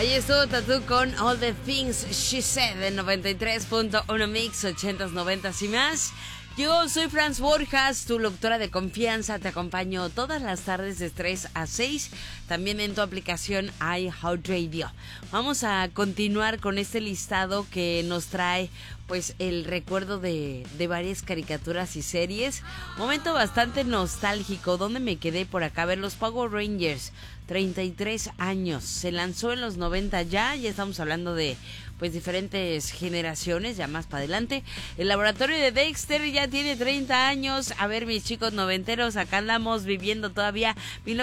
Ahí estuvo Tatú con All the Things She Said en 93.1 Mix, 80s, 90s y más. Yo soy Franz Borjas, tu locutora de confianza. Te acompaño todas las tardes de 3 a 6, también en tu aplicación iHeartRadio. Vamos a continuar con este listado que nos trae pues el recuerdo de varias caricaturas y series. Momento bastante nostálgico. ¿Dónde me quedé por acá? A ver, los Power Rangers, 33 años. Se lanzó en los 90 ya estamos hablando de pues diferentes generaciones, ya más para adelante. El laboratorio de Dexter ya tiene 30 años. A ver, mis chicos noventeros, acá andamos viviendo todavía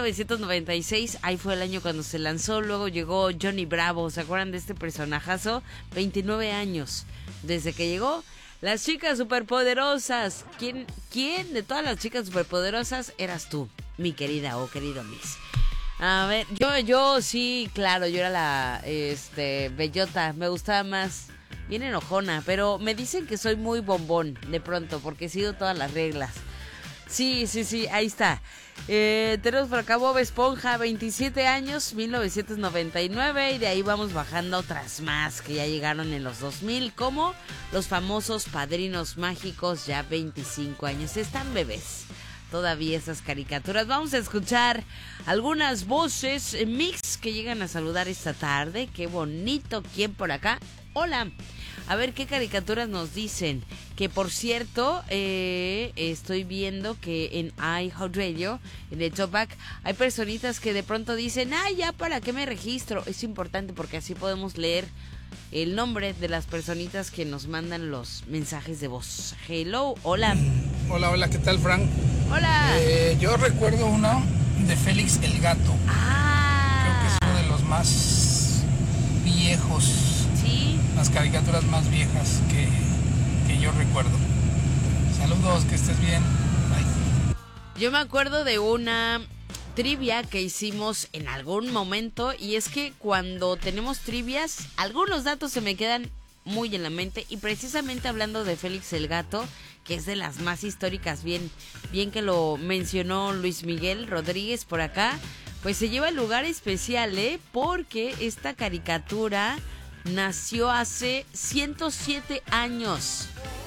1996. Ahí fue el año cuando se lanzó. Luego llegó Johnny Bravo. ¿Se acuerdan de este personajazo? 29 años desde que llegó. Las chicas superpoderosas. ¿Quién de todas las chicas superpoderosas eras tú, mi querida o querido Miss? A ver, yo sí, claro, yo era la bellota, me gustaba más, bien enojona, pero me dicen que soy muy bombón de pronto, porque sigo todas las reglas. Sí, ahí está. Tenemos por acá Bob Esponja, 27 años, 1999, y de ahí vamos bajando otras más que ya llegaron en los 2000, como los famosos Padrinos Mágicos, ya 25 años, están bebés todavía esas caricaturas. Vamos a escuchar algunas voces mix que llegan a saludar esta tarde. Qué bonito. ¿Quién por acá? Hola. A ver qué caricaturas nos dicen. Que por cierto, estoy viendo que en iHeartRadio, en el Talkback, hay personitas que de pronto dicen, ya, ¿para qué me registro? Es importante porque así podemos leer el nombre de las personitas que nos mandan los mensajes de voz. Hello, hola. Hola, ¿qué tal, Frank? Hola. Yo recuerdo uno de Félix el Gato. Creo que es uno de los más viejos. Sí. Las caricaturas más viejas que yo recuerdo. Saludos, que estés bien. Bye. Yo me acuerdo de una trivia que hicimos en algún momento, y es que cuando tenemos trivias, algunos datos se me quedan muy en la mente, y precisamente hablando de Félix el Gato, que es de las más históricas, bien que lo mencionó Luis Miguel Rodríguez por acá, pues se lleva el lugar especial, porque esta caricatura nació hace 107 años.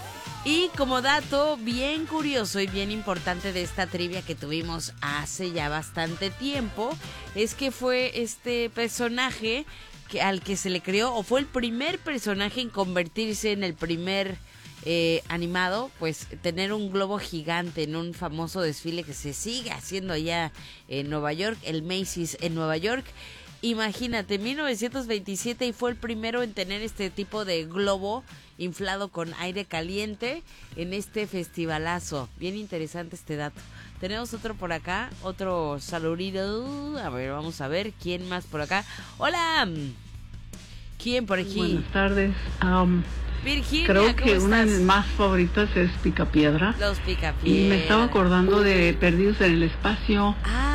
Y como dato bien curioso y bien importante de esta trivia que tuvimos hace ya bastante tiempo, es que fue este personaje al que se le creó, o fue el primer personaje en convertirse en el primer animado, pues tener un globo gigante en un famoso desfile que se sigue haciendo allá en Nueva York, el Macy's en Nueva York. Imagínate, 1927, y fue el primero en tener este tipo de globo inflado con aire caliente en este festivalazo. Bien interesante este dato. Tenemos otro por acá, otro saludito. A ver, vamos a ver quién más por acá. Hola. ¿Quién por aquí? Buenas tardes. Virginia, creo que ¿cómo una de estás? mis más favoritas es Picapiedra. Los Picapiedra. Y me estaba acordando de Perdidos en el Espacio.